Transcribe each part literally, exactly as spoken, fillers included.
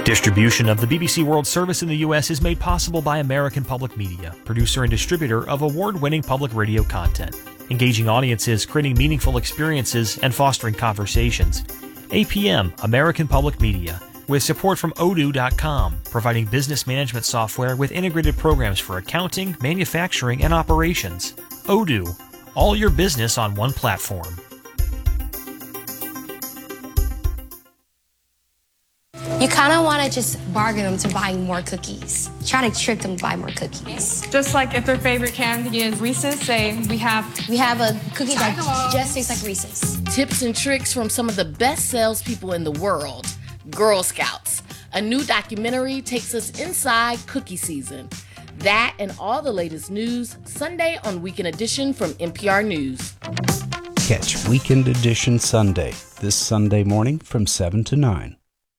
Distribution of the B B C World Service in the U S is made possible by American Public Media, producer and distributor of award-winning public radio content, engaging audiences, creating meaningful experiences, and fostering conversations. A P M, American Public Media, with support from odoo dot com, providing business management software with integrated programs for accounting, manufacturing, and operations. Odoo, all your business on one platform. You kind of want to just bargain them to buying more cookies. Try to trick them to buy more cookies. Just like if their favorite candy is Reese's, say we have... We have a cookie that just tastes like Reese's. Tips and tricks from some of the best salespeople in the world. Girl Scouts. A new documentary takes us inside cookie season. That and all the latest news, Sunday on Weekend Edition from N P R News. Catch Weekend Edition Sunday, this Sunday morning from seven to nine.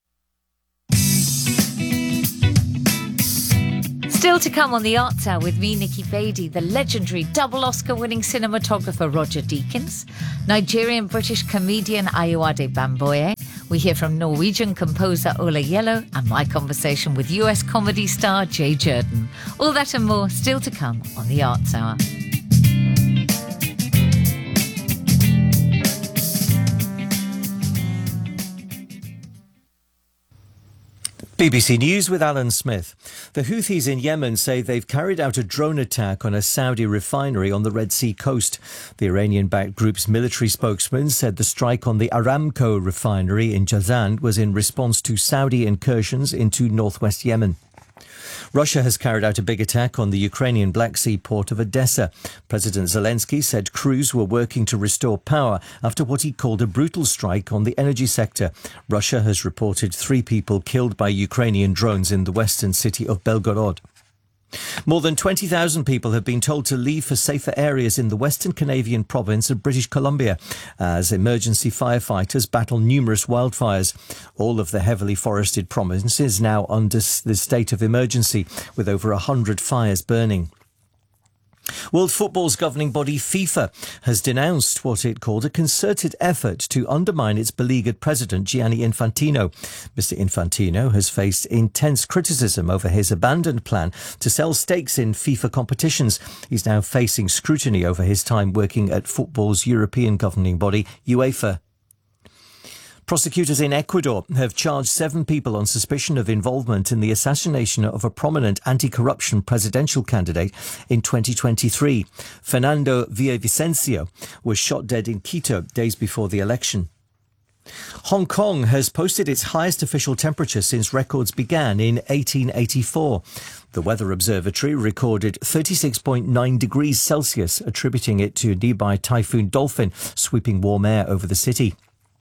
Still to come on the Arts Hour with me, Nikki Beattie, the legendary double Oscar-winning cinematographer Roger Deakins, Nigerian-British comedian Ayowade Bamboye. We hear from Norwegian composer Ola Yellow and my conversation with U S comedy star Jay Jordan. All that and more still to come on the Arts Hour. B B C News with Alan Smith. The Houthis in Yemen say they've carried out a drone attack on a Saudi refinery on the Red Sea coast. The Iranian-backed group's military spokesman said the strike on the Aramco refinery in Jazan was in response to Saudi incursions into northwest Yemen. Russia has carried out a big attack on the Ukrainian Black Sea port of Odessa. President Zelensky said crews were working to restore power after what he called a brutal strike on the energy sector. Russia has reported three people killed by Ukrainian drones in the western city of Belgorod. More than twenty thousand people have been told to leave for safer areas in the western Canadian province of British Columbia as emergency firefighters battle numerous wildfires. All of the heavily forested province is now under the state of emergency, with over one hundred fires burning. World Football's governing body FIFA has denounced what it called a concerted effort to undermine its beleaguered president Gianni Infantino. Mister Infantino has faced intense criticism over his abandoned plan to sell stakes in FIFA competitions. He's now facing scrutiny over his time working at football's European governing body, UEFA. Prosecutors in Ecuador have charged seven people on suspicion of involvement in the assassination of a prominent anti-corruption presidential candidate in twenty twenty-three. Fernando Villavicencio was shot dead in Quito days before the election. Hong Kong has posted its highest official temperature since records began in eighteen eighty-four. The Weather Observatory recorded thirty-six point nine degrees Celsius, attributing it to nearby Typhoon Dolphin sweeping warm air over the city.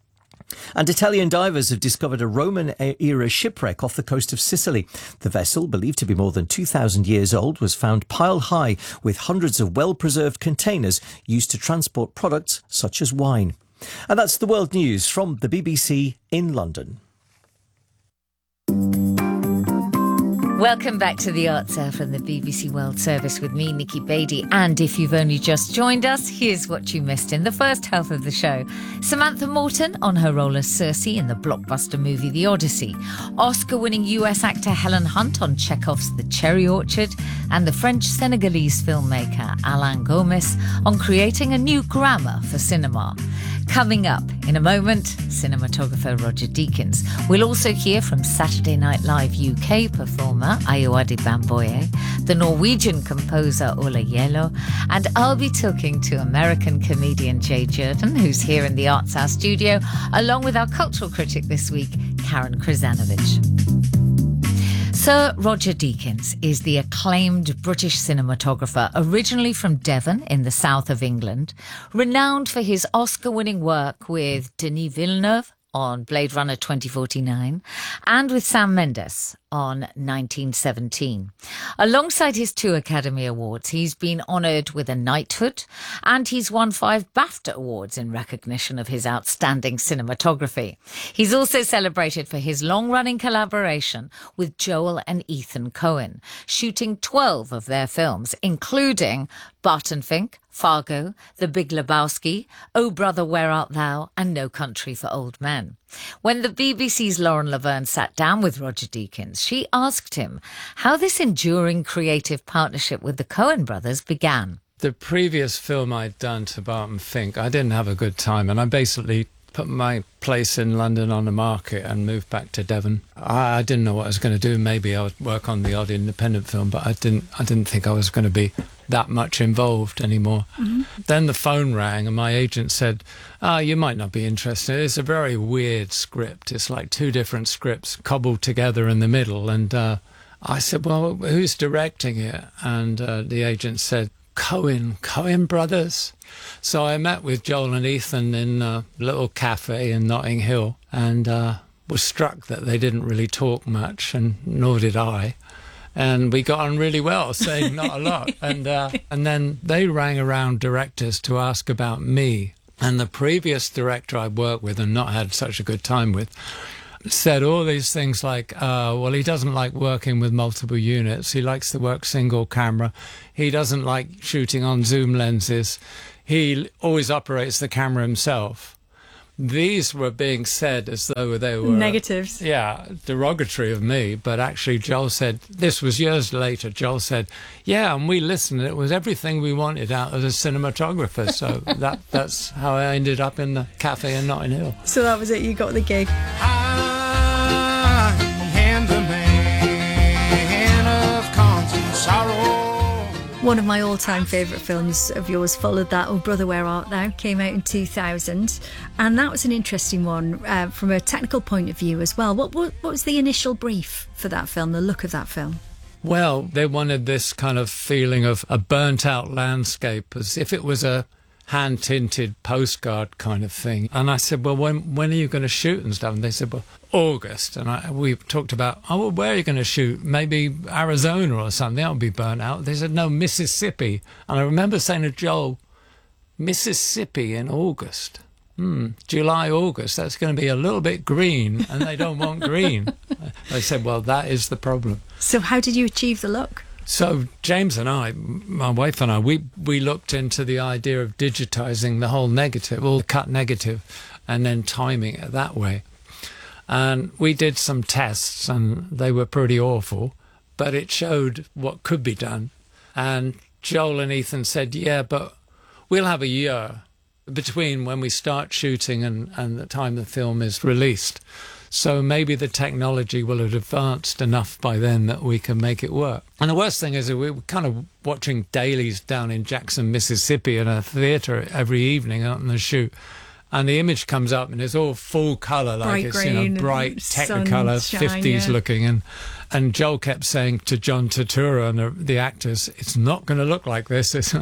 And Italian divers have discovered a Roman-era shipwreck off the coast of Sicily. The vessel, believed to be more than two thousand years old, was found pile high with hundreds of well-preserved containers used to transport products such as wine. And that's the world news from the B B C in London. Welcome back to the Arts Hour from the B B C World Service with me, Nikki Beattie. And if you've only just joined us, here's what you missed in the first half of the show. Samantha Morton on her role as Circe in the blockbuster movie The Odyssey. Oscar-winning U S actor Helen Hunt on Chekhov's The Cherry Orchard. And the French-Senegalese filmmaker Alain Gomis on creating a new grammar for cinema. Coming up in a moment, cinematographer Roger Deakins. We'll also hear from Saturday Night Live U K performer Ayowade Bamboye, the Norwegian composer Ola Yellow, and I'll be talking to American comedian Jay Jordan, who's here in the Arts Hour studio, along with our cultural critic this week, Karen Krzanovich. Sir Roger Deakins is the acclaimed British cinematographer, originally from Devon in the south of England, renowned for his Oscar-winning work with Denis Villeneuve on Blade Runner twenty forty-nine and with Sam Mendes on nineteen seventeen. Alongside his two Academy Awards, he's been honoured with a knighthood and he's won five BAFTA Awards in recognition of his outstanding cinematography. He's also celebrated for his long-running collaboration with Joel and Ethan Coen, shooting twelve of their films, including Barton Fink, Fargo, The Big Lebowski, Oh Brother, Where Art Thou, and No Country for Old Men. When the B B C's Lauren Laverne sat down with Roger Deakins, she asked him how this enduring creative partnership with the Coen brothers began. The previous film I'd done to Barton Fink, I didn't have a good time, and I basically put my place in London on the market and moved back to Devon. I, I didn't know what I was going to do. Maybe I would work on the odd independent film, but I didn't I didn't think I was going to be that much involved anymore. Mm-hmm. Then the phone rang and my agent said, oh, you might not be interested. It's a very weird script. It's like two different scripts cobbled together in the middle. And uh, I said, well, who's directing it? And uh, the agent said, Coen, Coen brothers. So I met with Joel and Ethan in a little cafe in Notting Hill and uh, was struck that they didn't really talk much, and nor did I. And we got on really well, saying not a lot. And uh, and then they rang around directors to ask about me. And the previous director I worked with and not had such a good time with said all these things like, uh, well, he doesn't like working with multiple units. He likes to work single camera. He doesn't like shooting on zoom lenses. He always operates the camera himself. These were being said as though they were... negatives. Yeah, derogatory of me. But actually, Joel said, this was years later, Joel said, yeah, and we listened. It was everything we wanted out of a cinematographer. So that that's how I ended up in the cafe in Notting Hill. So that was it, you got the gig. I am the man of constant sorrow. One of my all-time favourite films of yours followed that, Oh Brother, Where Art Thou, came out in two thousand, and that was an interesting one uh, from a technical point of view as well. What, what, what was the initial brief for that film, the look of that film? Well, they wanted this kind of feeling of a burnt-out landscape, as if it was a hand-tinted postcard kind of thing. And I said, well, when when are you going to shoot and stuff? And they said, well, August. And I, we talked about, oh, well, where are you going to shoot? Maybe Arizona or something. That'll be burnt out. They said, no, Mississippi. And I remember saying to Joel, Mississippi in August. Hmm, July, August, that's going to be a little bit green, and they don't want green. They said, well, that is the problem. So how did you achieve the look? So James and I, my wife and I, we, we looked into the idea of digitizing the whole negative, all the cut negative, and then timing it that way. And we did some tests, and they were pretty awful, but it showed what could be done. And Joel and Ethan said, yeah, but we'll have a year between when we start shooting and, and the time the film is released. So maybe the technology will have advanced enough by then that we can make it work. And the worst thing is that we were kind of watching dailies down in Jackson, Mississippi in a theatre every evening on the shoot. And the image comes up and it's all full colour, like bright it's, green, you know, bright Technicolor, fifties yeah. looking. And, and Joel kept saying to John Turturro and the, the actors, it's not going to look like this. uh,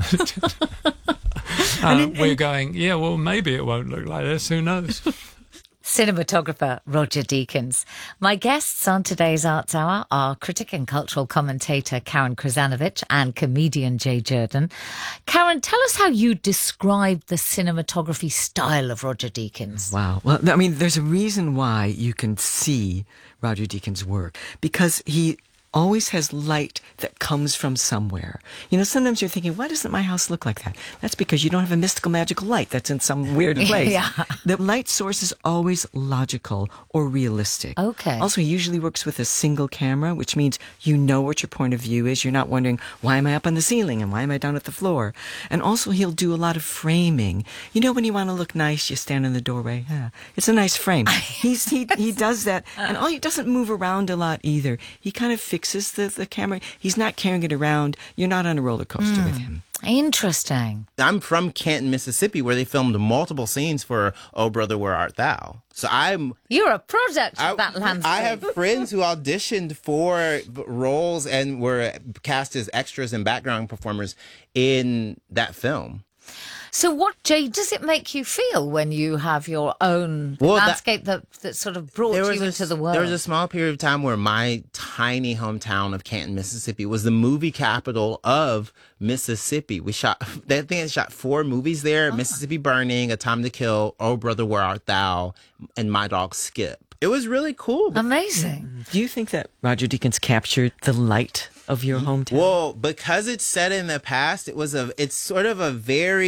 in, we're going, yeah, well, maybe it won't look like this. Who knows? Cinematographer Roger Deakins. My guests on today's Arts Hour are critic and cultural commentator Karen Krzanovich and comedian Jay Jordan. Karen, tell us how you describe the cinematography style of Roger Deakins. Wow. Well, I mean, there's a reason why you can see Roger Deakins' work, because he always has light that comes from somewhere. You know, sometimes you're thinking, why doesn't my house look like that? That's because you don't have a mystical, magical light that's in some weird place. Yeah. The light source is always logical or realistic. Okay. Also, he usually works with a single camera, which means you know what your point of view is. You're not wondering, why am I up on the ceiling and why am I down at the floor? And also, he'll do a lot of framing. You know, when you want to look nice, you stand in the doorway. Yeah, it's a nice frame. He's, he, he does that. And all, he doesn't move around a lot either. He kind of fixes The, the camera. He's not carrying it around. You're not on a roller coaster mm. with him. Interesting. I'm from Canton, Mississippi, where they filmed multiple scenes for Oh Brother, Where Art Thou? So I'm... You're a product I, of that landscape. I have friends who auditioned for roles and were cast as extras and background performers in that film. So what, Jay, does it make you feel when you have your own well, landscape that, that, that sort of brought you into a, the world? There was a small period of time where my tiny hometown of Canton, Mississippi was the movie capital of Mississippi. We shot, I think I shot four movies there, oh. Mississippi Burning, A Time to Kill, Oh Brother, Where Art Thou, and My Dog Skip. It was really cool. Amazing. Do you think that Roger Deakins captured the light of your hometown? Well, because it's set in the past, it was a, it's sort of a very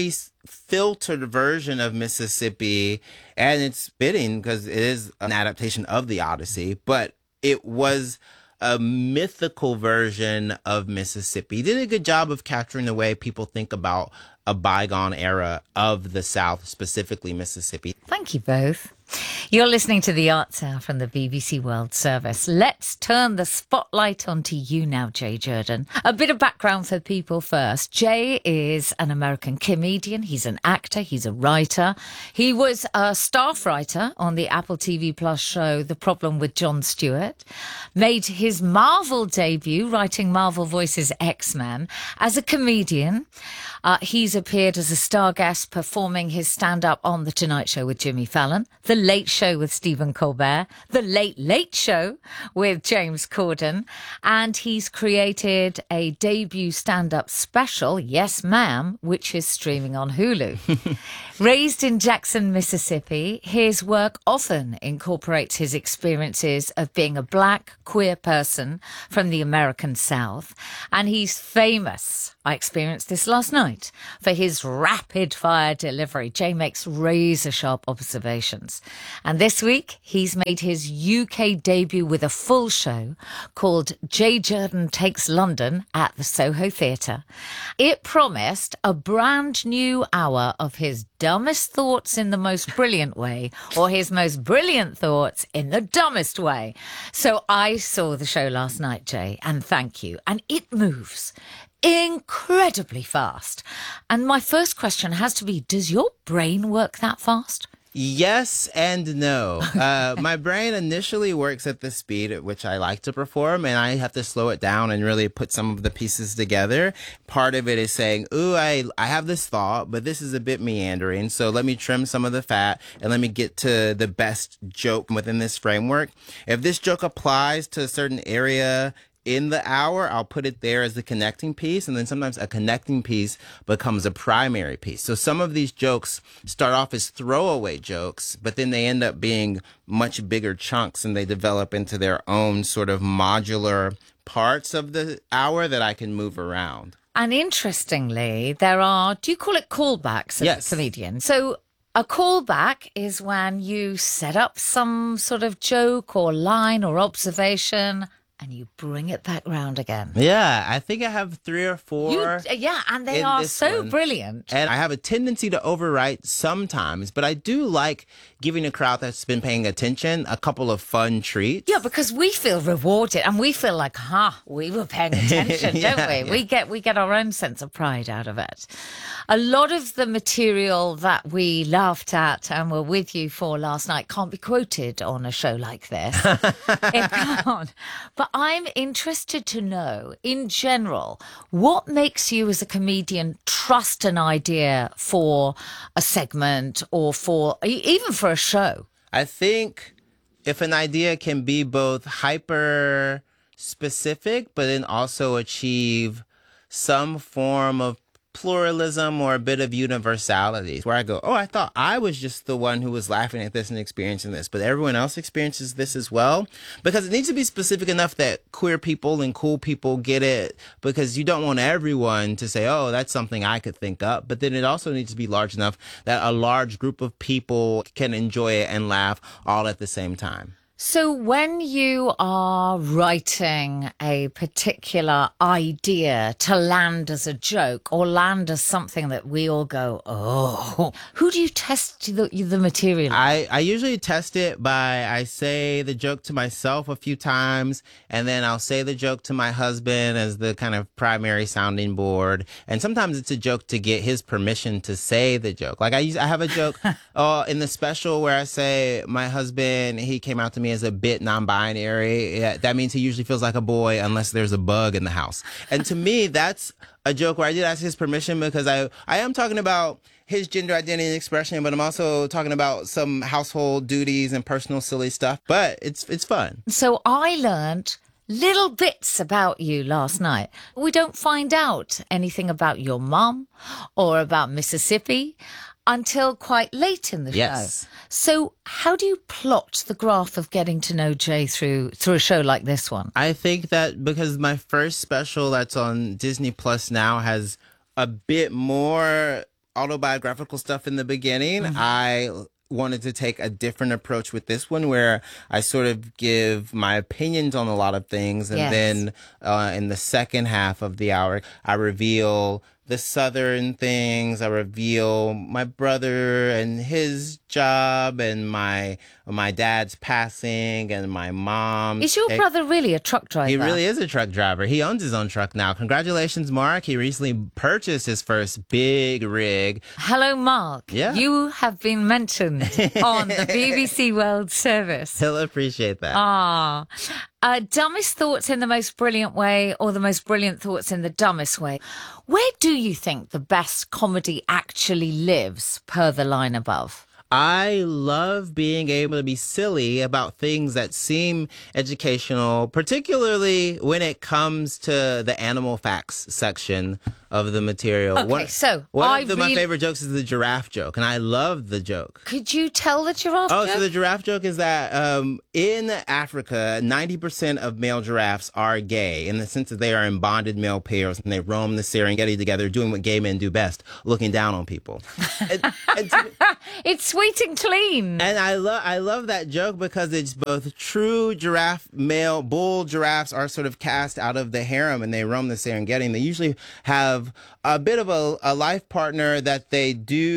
filtered version of Mississippi, and it's fitting because it is an adaptation of the Odyssey, but it was a mythical version of Mississippi. He did a good job of capturing the way people think about a bygone era of the South, specifically Mississippi. Thank you both. You're listening to The Arts Hour from the B B C World Service. Let's turn the spotlight onto you now, Jay Jordan. A bit of background for people first. Jay is an American comedian. He's an actor. He's a writer. He was a staff writer on the Apple T V Plus show The Problem with Jon Stewart. Made his Marvel debut writing Marvel Voices X-Men. As a comedian, uh, he's appeared as a star guest performing his stand-up on The Tonight Show with Jimmy Fallon, The Late Show with Stephen Colbert, The Late Late Show with James Corden, and he's created a debut stand-up special, Yes Ma'am, which is streaming on Hulu. Raised in Jackson, Mississippi, his work often incorporates his experiences of being a black queer person from the American South, and he's famous, I experienced this last night, for his rapid-fire delivery. Jay makes razor-sharp observations. And this week, he's made his U K debut with a full show called Jay Jordan Takes London at the Soho Theatre. It promised a brand new hour of his dumbest thoughts in the most brilliant way, or his most brilliant thoughts in the dumbest way. So I saw the show last night, Jay, and thank you. And it moves incredibly fast. And my first question has to be, does your brain work that fast? Yes and no. Uh, my brain initially works at the speed at which I like to perform, and I have to slow it down and really put some of the pieces together. Part of it is saying, ooh, I, I have this thought, but this is a bit meandering, so let me trim some of the fat and let me get to the best joke within this framework. If this joke applies to a certain area in the hour, I'll put it there as the connecting piece, and then sometimes a connecting piece becomes a primary piece. So some of these jokes start off as throwaway jokes, but then they end up being much bigger chunks, and they develop into their own sort of modular parts of the hour that I can move around. And interestingly, there are, do you call it callbacks as Yes. a comedian? So a callback is when you set up some sort of joke or line or observation and you bring it back round again. Yeah, I think I have three or four. You, yeah, and they in are this so one. brilliant. And I have a tendency to overwrite sometimes, but I do like giving a crowd that's been paying attention a couple of fun treats. Yeah, because we feel rewarded and we feel like, ha, huh, we were paying attention, Yeah, don't we? yeah. We get we get our own sense of pride out of it. A lot of the material that we laughed at and were with you for last night can't be quoted on a show like this. It can't. But I'm interested to know, in general, what makes you as a comedian trust an idea for a segment or for even for a show? I think if an idea can be both hyper specific, but then also achieve some form of pluralism or a bit of universality, where I go, oh, I thought I was just the one who was laughing at this and experiencing this, but everyone else experiences this as well. Because it needs to be specific enough that queer people and cool people get it, because you don't want everyone to say, oh, that's something I could think up. But then it also needs to be large enough that a large group of people can enjoy it and laugh all at the same time. So when you are writing a particular idea to land as a joke or land as something that we all go, oh, who do you test the, the material? I, I usually test it by, I say the joke to myself a few times, and then I'll say the joke to my husband as the kind of primary sounding board. And sometimes it's a joke to get his permission to say the joke. Like I use, I have a joke uh, in the special where I say my husband, he came out to me as a bit non-binary. Yeah, that means he usually feels like a boy unless there's a bug in the house. And to me, that's a joke where I did ask his permission, because I, I am talking about his gender identity and expression, but I'm also talking about some household duties and personal silly stuff. But it's it's fun. So I learned little bits about you last night. We don't find out anything about your mum or about Mississippi until quite late in the Yes. show. So how do you plot the graph of getting to know Jay through through a show like this one? I think that because my first special that's on Disney Plus now has a bit more autobiographical stuff in the beginning. Mm-hmm. I wanted to take a different approach with this one where I sort of give my opinions on a lot of things. And Yes. then uh, in the second half of the hour, I reveal the Southern things. I reveal my brother and his job and my my dad's passing and my mom. Is your It- brother really a truck driver? He really is a truck driver. He owns his own truck now. Congratulations, Mark. He recently purchased his first big rig. Hello, Mark. Yeah. You have been mentioned on the B B C World Service. He'll appreciate that. Ah. Uh, dumbest thoughts in the most brilliant way or the most brilliant thoughts in the dumbest way. Where do you think the best comedy actually lives, per the line above? I love being able to be silly about things that seem educational, particularly when it comes to the animal facts section of the material. Okay, one, so one I of the, my really- favorite jokes is the giraffe joke, and I love the joke. Could you tell the giraffe Oh, joke? so the giraffe joke is that um, in Africa, ninety percent of male giraffes are gay in the sense that they are in bonded male pairs and they roam the Serengeti together, doing what gay men do best, looking down on people. and, and to- It's sweet and clean. And I love I love that joke because it's both true giraffe male bull giraffes are sort of cast out of the harem and they roam the Serengeti. And they usually have a bit of a, a life partner that they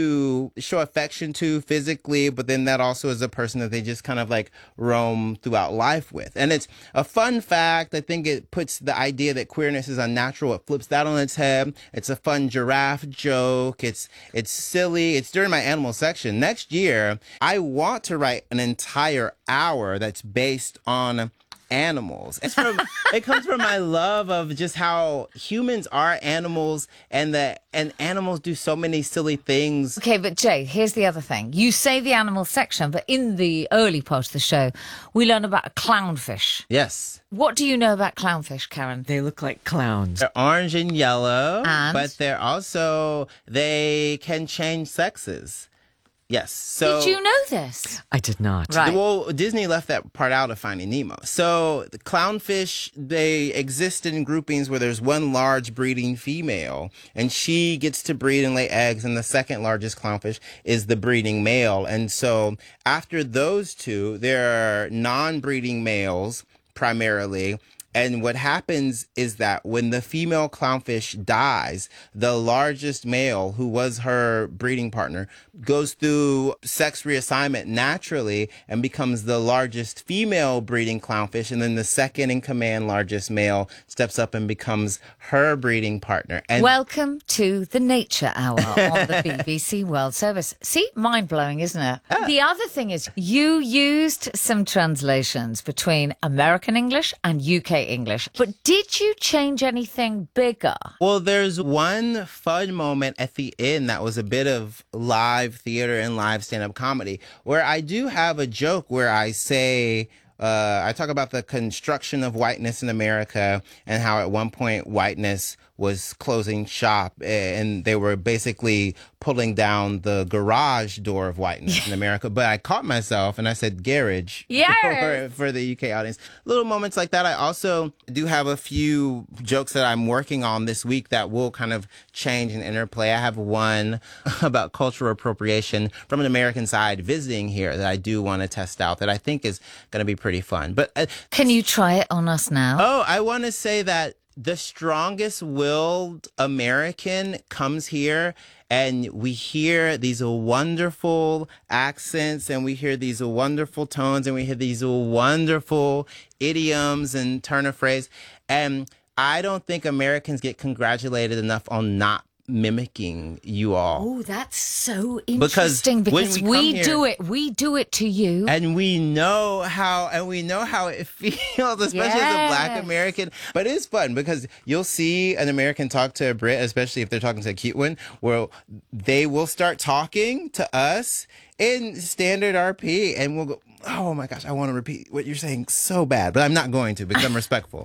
do show affection to physically, but then that also is a person that they just kind of like roam throughout life with. And it's a fun fact. I think it puts the idea that queerness is unnatural. It flips that on its head. It's a fun giraffe joke. It's it's silly. It's during my animal section. Next year, I want to write an entire hour that's based on animals. It's from, it comes from my love of just how humans are animals and that and animals do so many silly things. Okay, but Jay, here's the other thing. You say the animal section, but in the early part of the show, we learn about a clownfish. Yes. What do you know about clownfish, Karen? They look like clowns. They're orange and yellow, And? but they're also, they can change sexes. Yes. So Did you know this? I did not. Right. Well, Disney left that part out of Finding Nemo. So the clownfish, they exist in groupings where there's one large breeding female, and she gets to breed and lay eggs, and the second largest clownfish is the breeding male. And so after those two, there are non-breeding males primarily. And what happens is that when the female clownfish dies, the largest male, who was her breeding partner, goes through sex reassignment naturally and becomes the largest female breeding clownfish. And then the second in command largest male steps up and becomes her breeding partner. And Welcome to the Nature Hour on the B B C World Service. See, mind-blowing, isn't it? Ah. The other thing is you used some translations between American English and U K English, but did you change anything bigger? Well, there's one fun moment at the end that was a bit of live theater and live stand-up comedy where I do have a joke where I say, uh, I talk about the construction of whiteness in America and how at one point whiteness was closing shop and they were basically pulling down the garage door of whiteness in America. But I caught myself and I said garage Yes. for, for the U K audience. Little moments like that. I also do have a few jokes that I'm working on this week that will kind of change and interplay. I have one about cultural appropriation from an American side visiting here that I do want to test out that I think is going to be pretty fun. But uh, Can you try it on us now? Oh, I want to say that the strongest willed American comes here and we hear these wonderful accents and we hear these wonderful tones and we hear these wonderful idioms and turn of phrase. And I don't think Americans get congratulated enough on not mimicking you all. Oh, that's so interesting Because because, when we we, come here- do it. We do it to you. And we know how, and we know how it feels, especially as a Black Yes. American. But it's fun because you'll see an American talk to a Brit, especially if they're talking to a cute one, where they will start talking to us in standard R P, and we'll go, "Oh my gosh, I want to repeat what you're saying so bad," but I'm not going to because I'm respectful.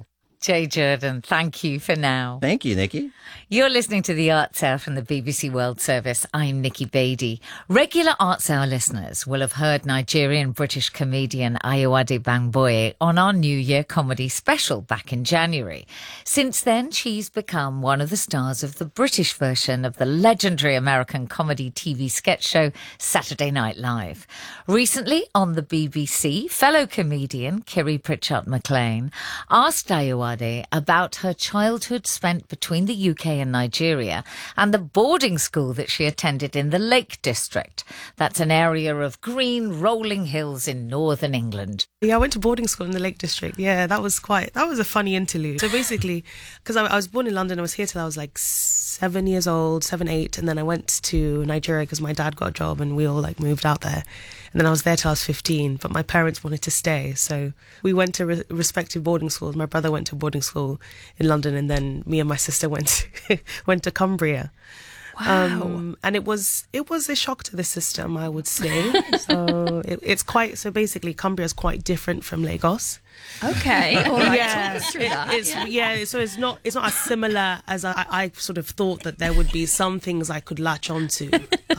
Jay Jordan, thank you for now. Thank you, Nikki. You're listening to the Arts Hour from the B B C World Service. I'm Nikki Beattie. Regular Arts Hour listeners will have heard Nigerian-British comedian Ayowade Bangboye on our New Year comedy special back in January. Since then, she's become one of the stars of the British version of the legendary American comedy T V sketch show Saturday Night Live. Recently, on the B B C, fellow comedian Kiri Pritchard McLean asked Ayowade about her childhood spent between the U K and Nigeria and the boarding school that she attended in the Lake District. That's an area of green rolling hills in northern England. Yeah, I went to boarding school in the Lake District. Yeah, that was quite, that was a funny interlude. So basically, because I, I was born in London, I was here till I was like seven years old, seven, eight, and then I went to Nigeria because my dad got a job and we all like moved out there. And then I was there till I was fifteen, but my parents wanted to stay. So we went to re- respective boarding schools. My brother went to boarding school in London, and then me and my sister went to, went to Cumbria. Wow. Um, and it was it was a shock to the system, I would say. so it, it's quite, so basically Cumbria is quite different from Lagos. Okay, all right. Yeah, Talk us through that. It's, yeah. yeah, so it's not it's not as similar as I, I sort of thought that there would be some things I could latch onto,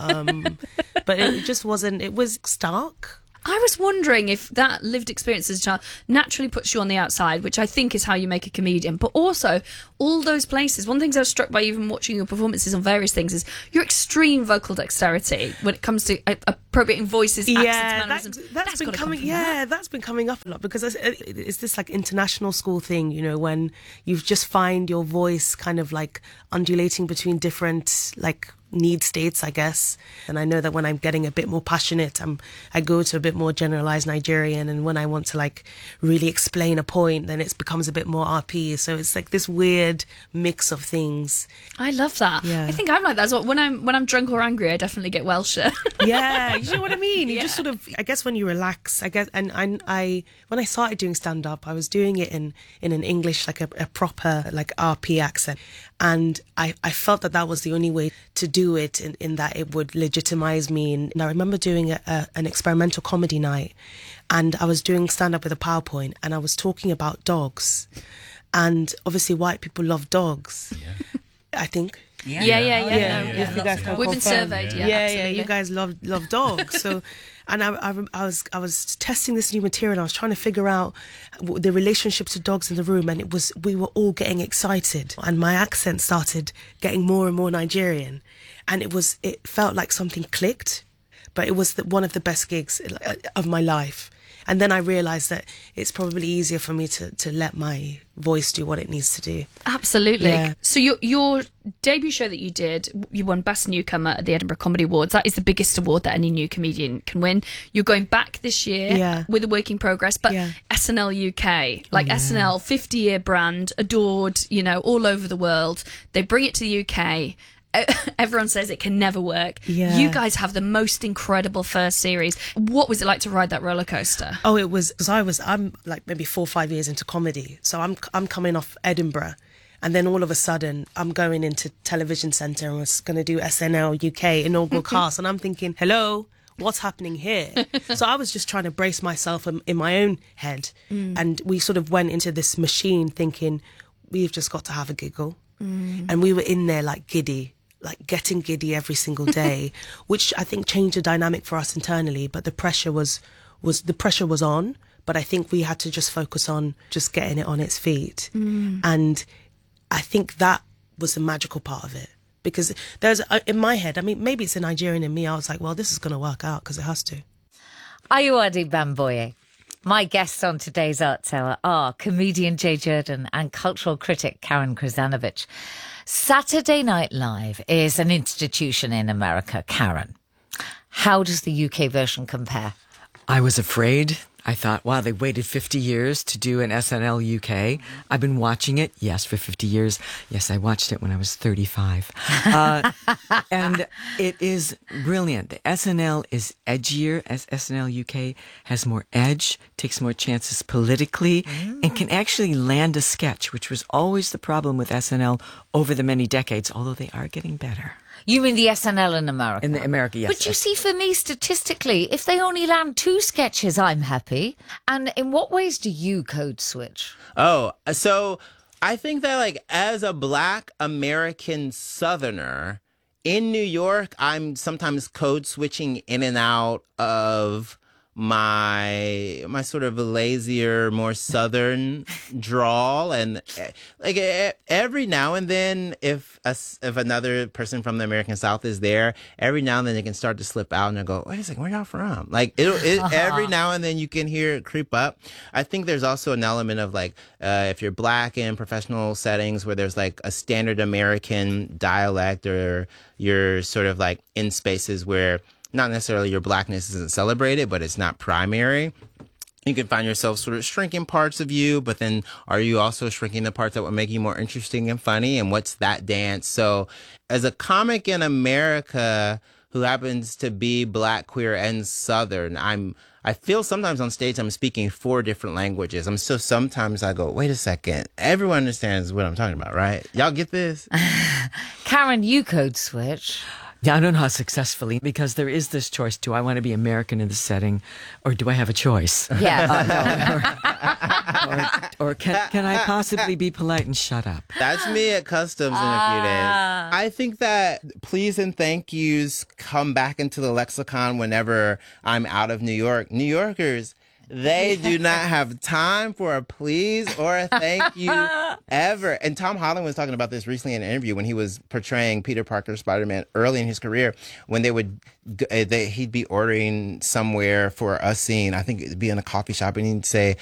um, but it just wasn't. It was stark. I was wondering if that lived experience as a child naturally puts you on the outside, which I think is how you make a comedian, but also all those places. One of the things I was struck by even watching your performances on various things is your extreme vocal dexterity when it comes to uh, appropriating voices, accents, Yeah, mannerisms. that, that's That's been gotta come coming. from Yeah, that. that's been coming up a lot because it's, it's this like international school thing, you know, when you just find your voice kind of like undulating between different like need states, I guess. And I know that when I'm getting a bit more passionate, I'm I go to a bit more generalized Nigerian, and when I want to like really explain a point, then it becomes a bit more R P. So it's like this weird mix of things. I love that. Yeah. I think I'm like that as well. When I'm when I'm drunk or angry, I definitely get Welsher. Yeah, you know what I mean? You Yeah. just sort of, I guess when you relax, I guess, and I, I when I started doing stand-up, I was doing it in, in an English, like a, a proper, like R P accent. And I, I felt that that was the only way to do it, in, in that it would legitimize me. And, and I remember doing a, a, an experimental comedy night, and I was doing stand-up with a PowerPoint, and I was talking about dogs. And obviously white people love dogs, yeah. I think. Yeah, yeah, yeah. yeah, yeah, no, if yeah. you guys can We've been confirm. surveyed, yeah. yeah, yeah, absolutely. you guys love love dogs. So, and I, I, I was I was testing this new material. I was trying to figure out w- the relationship to dogs in the room, and it was we were all getting excited, and my accent started getting more and more Nigerian, and it was it felt like something clicked, but it was the, one of the best gigs of my life. And then I realised that it's probably easier for me to, to let my voice do what it needs to do. Absolutely. Yeah. So your your debut show that you did, you won Best Newcomer at the Edinburgh Comedy Awards. That is the biggest award that any new comedian can win. You're going back this year Yeah. with a work in progress, but Yeah. S N L U K, like Oh, yeah. S N L, fifty-year brand, adored, you know, all over the world. They bring it to the U K. Everyone says it can never work. Yeah. You guys have the most incredible first series. What was it like to ride that roller coaster? Oh, it was, because I was, I'm like maybe four or five years into comedy. So I'm I'm coming off Edinburgh. And then all of a sudden, I'm going into Television Centre and was going to do S N L U K inaugural cast. And I'm thinking, hello, what's happening here? So I was just trying to brace myself in, in my own head. Mm. And we sort of went into this machine thinking, we've just got to have a giggle. Mm. And we were in there like giddy, like getting giddy every single day, which I think changed the dynamic for us internally. But the pressure was, was the pressure was on. But I think we had to just focus on just getting it on its feet. Mm. And I think that was the magical part of it. Because there's, uh, in my head, I mean, maybe it's a Nigerian in me. I was like, well, this is going to work out because it has to. Ayowade Bangboye. My guests on today's Arts Hour are comedian Jay Jordan and cultural critic Karen Krzanovich. Saturday Night Live is an institution in America. Karen, how does the U K version compare? I was afraid. I thought, wow, they waited fifty years to do an S N L U K. I've been watching it, yes, for fifty years. Yes, I watched it when I was thirty-five. Uh, and it is brilliant. The S N L is edgier, as S N L U K has more edge, takes more chances politically, mm. and can actually land a sketch, which was always the problem with S N L over the many decades, although they are getting better. You mean the S N L in America? In the America, yes. But you see, for me, statistically, if they only land two sketches, I'm happy. And in what ways do you code switch? Oh, so I think that, like, as a Black American Southerner in New York, I'm sometimes code switching in and out of my my sort of lazier, more Southern drawl, and like every now and then, if a, if another person from the American South is there, every now and then they can start to slip out and they go, "Wait a second, where y'all from?" Like it, it every now and then you can hear it creep up. I think there's also an element of like uh, if you're Black in professional settings where there's like a standard American dialect, or you're sort of like in spaces where not necessarily your Blackness isn't celebrated, but it's not primary. You can find yourself sort of shrinking parts of you, but then are you also shrinking the parts that would make you more interesting and funny? And what's that dance? So as a comic in America who happens to be Black, queer, and Southern, I'm I feel sometimes on stage I'm speaking four different languages. I'm so sometimes I go, wait a second, everyone understands what I'm talking about, right? Y'all get this? Karen, you code switch. Yeah, I don't know how successfully, because there is this choice. Do I want to be American in the setting, or do I have a choice? Yeah. Uh, no, or or, or can, can I possibly be polite and shut up? That's me at Customs in a few days. I think that please and thank yous come back into the lexicon whenever I'm out of New York. New Yorkers, they do not have time for a please or a thank you ever. And Tom Holland was talking about this recently in an interview when he was portraying Peter Parker Spider-Man early in his career, when they would they, he'd be ordering somewhere for a scene. I think it'd be in a coffee shop, and he'd say,